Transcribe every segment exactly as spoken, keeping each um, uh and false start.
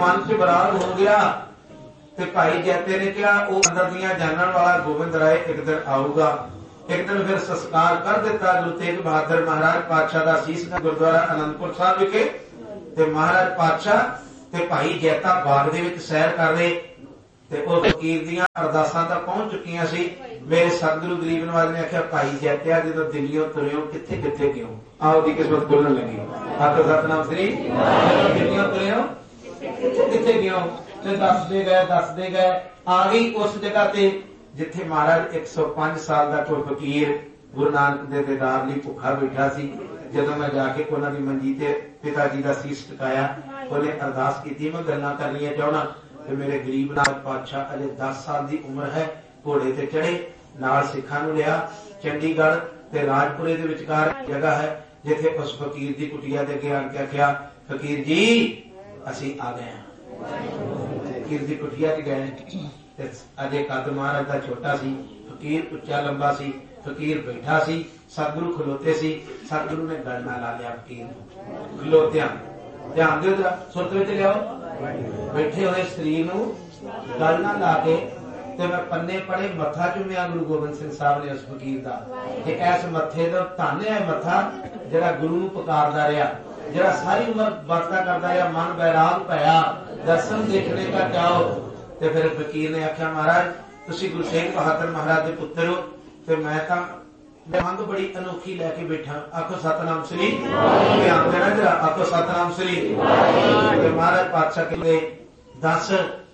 मन च विराग हो गया ते भाई जैते ने कहा वो अंदर दियां जानन वाला गोबिंद राय एक दिन आऊगा। एक दिन फिर संस्कार कर दिता गुरु तेग बहादुर महाराज पातशाह दा शीश गुरुद्वारा आनंदपुर साहब विखे ते महाराज पातशाह ते भाई जैता बाग दे विच सैर कर रहे ते उस फकीर दियां अरदासां तां पहुंच चुकियां सी। मेरे सतगुरु गरीब नवाज ने आख्या भाई जैत्या जदों दिल्लियों तुरियो किथे किथे क्यों आओ दी किस्मत खुलण लगी। आखो सतनाम श्री दिल्लियों तुरियो किथे किथे क्यों ते दसदे गए दसदे गए आ गई उस जगह ते जिथे महाराज एक सौ पांच साल का कोई फकीर गुरु नानक दे दीदार लई भुखा बैठा सी। जदों मैं जाके उन्हां दी मंजी ते पिता जी का शीश टकाया उन्हें अरदास की मैं गल्लां करनियां चाहना कि मेरे गरीब नाथ पातशाह अजे दस साल की उम्र है घोड़े ते चढ़े नाल सिखां नूं लिया चंडीगढ़ ते राजपुरे दे विचकार जगह है जिथे उस फकीर की कुटिया दे अगे आण के आख्या फकीर जी असीं आ गए हैं। फकीर की कुटिया च गए अजे कद महाराज का छोटा सी फकीर उच्चा लंबा सी फकीर बैठा सी सतगुरु खलोते सी। सतगुरु ने गल ना ला लिया फकीर खलोत्या ध्यान दो जरा सुरत विच लियाओ बैठे हुए शरीर नूं गल ना ला के ते मैं पन्ने पड़े मत्था चुमिया गुरु गोबिंद सिंह साहब ने उस फकीर का कि इस मत्थे दा धन है मत्था जिहड़ा गुरु नूं पुकारदा रहा जिहड़ा सारी उम्र बातां करदा रहा मन बैराग पाया दर्शन देखने का चाहो। ते फिर फकीर ने आख्या महाराज तुसीं गुरु तेग बहादुर महाराज दे पुत्तर हो ते मैं तां मंग बड़ी अनोखी लैके बैठा। आखो सतनाम श्री ध्यान देना जरा आखो सतनाम श्री। महाराज पातशाह कहते दस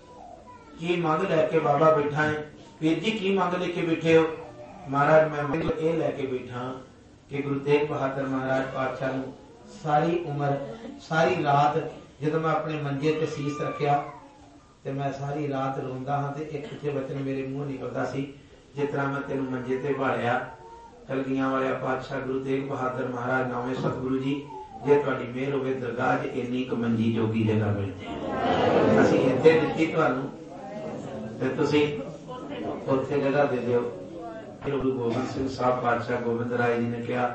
की मंग लैके बाबा बैठा है। वीर जी की मंग लेके बैठे हो? महाराज मैं मंग ये लैके बैठा कि गुरु तेग बहादुर महाराज पातशाह नूं सारी उम्र सारी रात जदों मैं अपने मंजे ते शीश रखिया ते मैं सारी रात रोंदा हाँ ते एक पिछे वचन मेरे मुंह निकलदा सी जिस तरह मैं तेनों मंजे ते भालिया कलगियां वाले पातशाह गुरु तेग बहादुर महाराज नौवें सतगुरु जी जे तुहाडी मेहर होवे दरगाह च इन्नी क मंजी जोगी जगह मिल जाए असीं इत्थे दित्ती तुहानूं ते तुसीं उत्थे जगह दे दिओ। गुरु गोबिंद सिंह साहब पातशाह गोबिंद राय जी ने कहा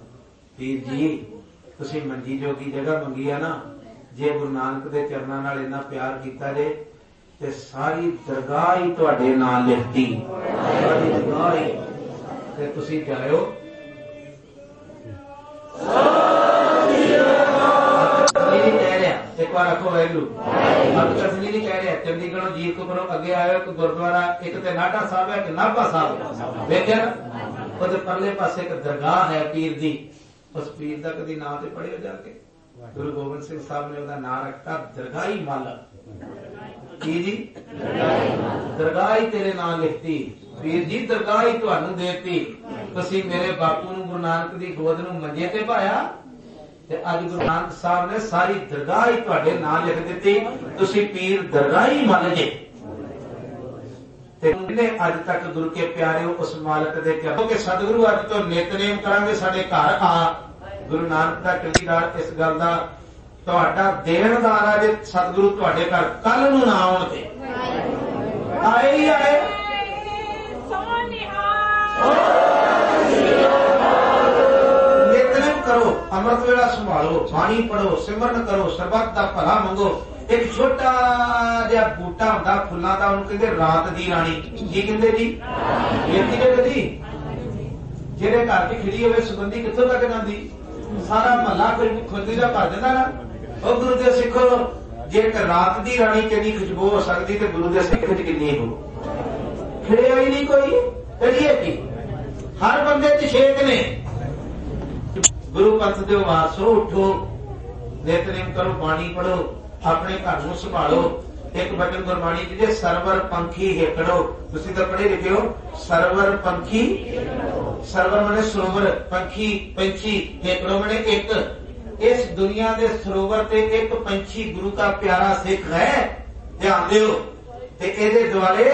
वीर जी तुसीं मंजी जोगी जगह मंगी है ना जे गुरु नानक दे चरनां नाल इन्ना प्यार कीता जे ते सारी दरगाह ही तुहाडे नाल लिखती सारी दरगाह ही ते तुसीं जाओ। एक बार आखो वाहिगुरू अब कसली नहीं कह रहा चंडीगढ़ जीत को करो अगे आयो एक गुरुद्वारा एक ते नाटा साहब है एक नाभा साहब देखिया ना उहदे परले पासे एक दरगाह है पीर दी उस पीर दा कदी नाम ते पढ़ियो जाके गुरु गोबिंद सिंह साहब ने उहदा नाम रखता दरगाही मालक की जी दरगाह ही तेरे नाम लिखती वीर जी दरगाह ही तुहानू देती तुसीं मेरे बापू नूं गुरु नानक दी गोद नूं मंजे ते पाया ते अज गुरु नानक साहब ने सारी दरगाह ही तुहाडे नाम लिख दित्ती तुसीं पीर दरगाह ही मन जे ते अज तक गुरु के प्यारे उस मालक दे चरणों के सतगुरु अज तो नितनेम करांगे साडे घर आ गुरु नानक दा चौकीदार इस गल दा तुहाडा देणदार अज सतगुरु तुहाडे घर कल नूं ना आउण ते आए ही आए नितनेम करो अमृत वेला संभालो बाणी पढ़ो सिमरन करो सरबत दा भला मंगो। एक छोटा जिहा बूटा हुंदा फुल्लां दा उहनूं कहंदे रात दी राणी की कहंदे जी वेखी जे कदी जेहड़े घर च खिड़ी होवे सुगंधी कित्थों तक जांदी सारा महला खुशबू दा भर दिंदा ना। ओ गुरु दे सिखो जे एक रात दी राणी किन्नी खुशबू हो सकदी ते गुरु दे सिख च किन्नी हो खिड़िया ही नहीं कोई करिए की हर बंदे च छेक ने। गुरु पंथ दे वारसो उठो नितनेम करो बाणी पढ़ो अपने घर नूं संभालो। एक वचन गुरबाणी च जे सरवर पंखी हेकड़ो तुसीं तां पढ़े लिखे हो सरवर पंखी सरवर माने सरोवर पंखी पंछी हेकड़ो माने एक इस दुनिया दे सरोवर ते एक पंछी गुरु का प्यारा सिख है ध्यान दिओ ते इहदे दुआले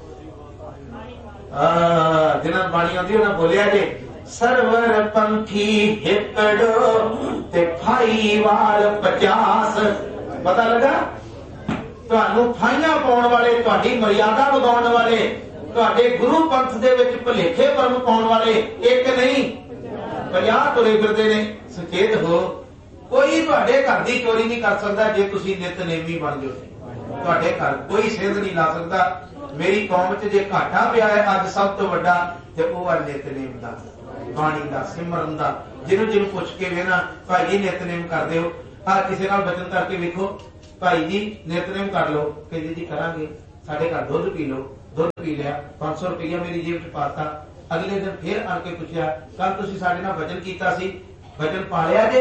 जिन्हां बाणी आउंदी उन्हां बोलिया जे सरवर पंखी हेकड़ो ते फाई वाल पचास पता लगा तुहानू फाइयां पाउण वाले तुहाडी मर्यादा वधाउण वाले तुहाडे गुरु पंथ दे विच भुलेखे भरम पाउण वाले एक नहीं पचास तुरे फिरदे ने। सुचेत हो कोई तुहाडे घर दी चोरी नहीं कर सकता जे तुसीं नितनेमी बन जाओ। तुहाडे घर कोई सेंध नहीं ला सकता। मेरी कौम च जे घाटा पिया है अज सब तो वड्डा ते ओह है नितनेम दा, बाणी दा, सिमरन दा। जिन्हों जिन्हों पुछ के वेना भाई जी नितनेम कर दो, आ किसी नाल वचन करके वेखो भाई जी नितनेम कर लो, कहते जी करांगे, साडे घर दुध पी लो, दुध पी लिया, पांच सौ रुपया मेरी जेब च पाता। अगले दिन फिर आके पूछा कल तुसीं साडे नाल वचन कीता सी, वचन पालिया जे?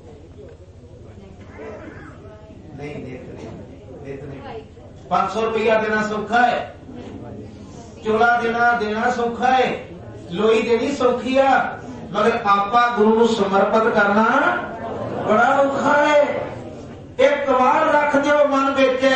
नहीं, नितनेम नितनेम पांच सौ रुपया देना सौखा है, चोला देना देना सौखा है, लोई देनी सौखी है, मगर आपा गुरु नूं समर्पित करना बड़ा औखा है। एक बार रख दो मन विच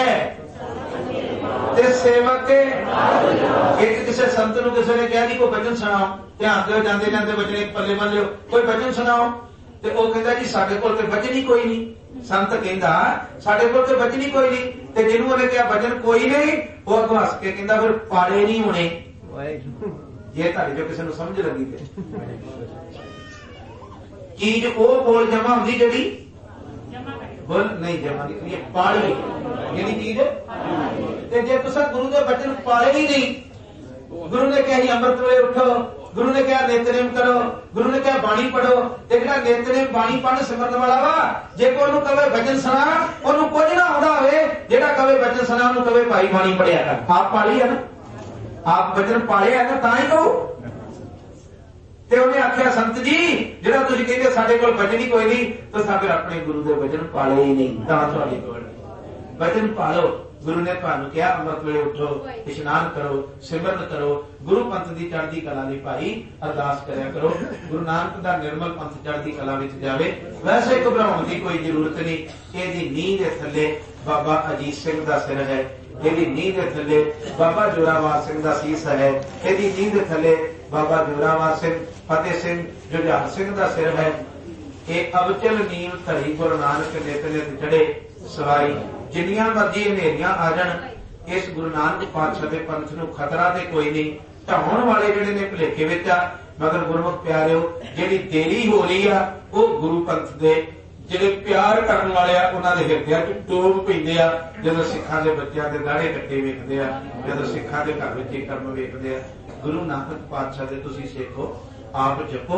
ते सेवक एक किसी संत नूं किसी ने कहा जी कोई वचन सुनाओ, ध्यान दो जाते जाते वचन एक पल्ले बन लियो, कोई वचन सुनाओ। ते ओह कहंदा जी साडे कोल ते वचन ही कोई नहीं। संत कहंदा साडे कोल ते वचन ही कोई नहीं। ते जिन्हों उहने कहा वचन कोई नहीं, वो अगों हस के कहंदा फिर पाड़े नहीं होने। जे तुहाडे जो किसी नूं समझ लगी ते चीज ओह कोल जमा होंदी जिहड़ी बोल नहीं जमा नहीं पाली जिहड़ी चीज ते जे तुसां गुरु दे वचन पाले ही नहीं। गुरु ने कहा जी अमृत वेले उठो, गुरु ने कहा नितनेम करो, गुरु ने कहा बाणी पढ़ो, ते जिहड़ा नितनेम बाणी पढ़ सिमरन वाला वा जे कोई ओनू कहे वचन सुना ओनू कुछ ना आउंदा होवे, जिहड़ा कहे वचन सुना ओनू कहे भाई बाणी पढ़िया कर। आप पाली है ना, आप वचन पाले है ना, तां ही कहो। ते उन्हें आख्या संत जी जिहड़ा तुसीं कहंदे साडे कोल वचन ही कोई नहीं, तो फिर अपने गुरु दे वचन पाले ही नहीं, तां तुहाडे कोल वचन पालो। गुरु ने तुहानूं कहा अमृत वेले उठो, इशनान करो, सिमरन करो, गुरु पंथ की चढ़ती कला दी भाई अरदास करया करो, गुरु नानक दा निर्मल पंथ चढ़ती कला विच जावे। वैसे घबराउण की कोई जरूरत नहीं। इहदी नींह दे थल्ले बाबा अजीत सिंह दा सिर है, इहदी नींह दे थल्ले बाबा जोरावर सिंह दा सीस है, इहदी नींह दे थल्ले बाबा जोरावर सिंह फतेह सिंह जुझार सिंह दा सिर है। ये अवचल नीम धरी गुरु नानक नित नित चढ़े सवाई। जिन्नियां मर्जी हनेरियां आ जाण, इस गुरु नानक पातशाह दे पंथ नूं खतरा ते कोई नहीं। ढाउण वाले जिहड़े ने भुलेखे विच आ, मगर गुरमुख प्यारिओ जिहड़ी देरी हो रही आ ओह गुरु पंथ दे जिहड़े प्यार करन वाले आ उन्हां दे हिरदिआं च डोब पैंदे आ। जदों सिखां दे बच्चिआं दे दाढ़े कट्टे वेखदे आ, जदों सिखां दे घर विच कर्म वेखदे आ। गुरु नानक पातशाह दे तुसीं सिखो, आप जपो,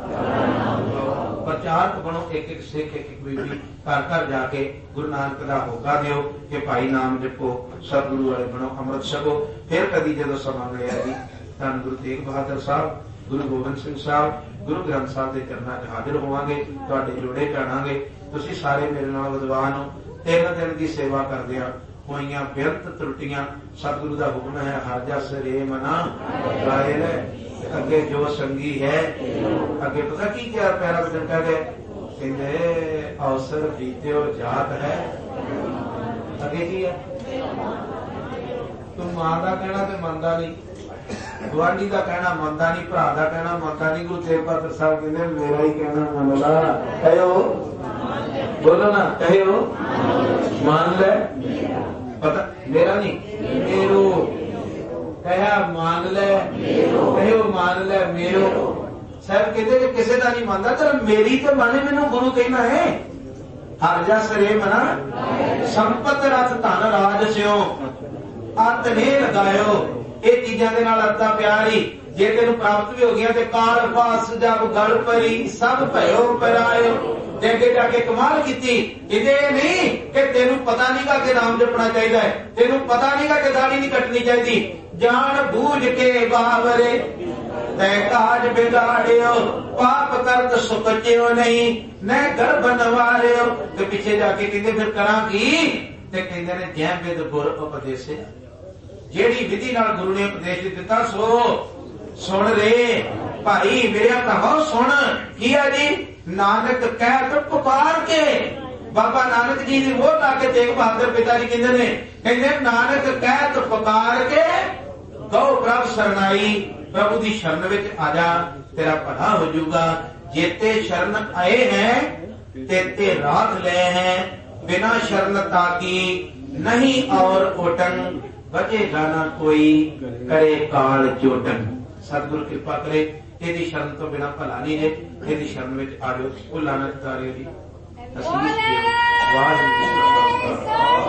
प्रचारक बनो, एक एक सिख एक एक बीबी घर घर जाके गुरु नानक का होका दिओ कि भाई नाम जपो, सतगुरु वाले बनो, अमृत छको। फिर कभी जो समा मिलिया जी धन गुरु तेग बहादुर साहब, गुरु गोबिंद सिंह साहब, गुरु ग्रंथ साहब के चरणों च हाजिर होवांगे, तुहाडे जोड़े चाणांगे। तुसीं सारे मेरे नाल विद्वान हो। तीन दिन की सेवा करदिआं होईयां बेअंत त्रुटियां सतगुरु का हुक्म है हर जस रे मना गाए ले। अगे जो संगी है अगे पता की क्या प्यारा वचन कह गए, कहते अवसर बीत्यो जात है। अगे की है तू मां का कहना तो मनता नहीं, गुआढ़ी का कहना मनता नहीं, भरा का कहना मनता नहीं। गुरु तेग बहादुर साहब कहते मेरा ही कहना मन ला, कहो बोलो ना, कहो मान ले। पता मेरा नहीं मेरो, कहा मान ले, कहो मान ले मेरो। साहब कहते कि किसी का नहीं मानता, चल मेरी तो माने मैनू गुरु कहना है। हर जस रे मना संपत रथ धन राज स्यो अत ने लगायो। ये चीजा के नाल अत्ता प्यारी जे तेन प्राप्त भी हो गया तो काल पास जब गल परी सब भयो परायो। अगे जाके कमाल की नहीं कि तेन पता नहीं का कि नाम जपना चाहिए, तेन पता नहीं का कि दाढ़ी नहीं कटनी चाहिए। जान बूझ के बावरे तय काज बिगाड़ियो, पाप करत सुकचियो नहीं न गर्भ नवारियो। तो पीछे जाके कहते फिर करा की, कहते ने जै विद गुर उपदेश, जेड़ी विधि नाल गुरु ने उपदेश दिता सो सुन रे भाई मेरा कहो सुन। किया जी नानक कह तो पुकार के, बाबा नानक जी ने वो लाके तेग बहादुर पिता जी कहते ने, कहते नानक कह तो पुकार के गौ प्रभ शरणाई। प्रभु की शरण विच आ जा, तेरा भला हो जाऊगा। जेते शरण आए हैं तेते रात ले हैं, बिना शरण ताकी नहीं और ओटन, बचे जाना कोई करे काल चोटन। सतगुरु कृपा करे, यदि शरण तो बिना भला नहीं है, यदि शरण में आ जाओ। वो लानत तारियो जी ਅਸੀਸ ਦਿਓ। ਵਾਹਿਗੁਰੂ ਜੀ ਕਾ ਖਾਲਸਾ।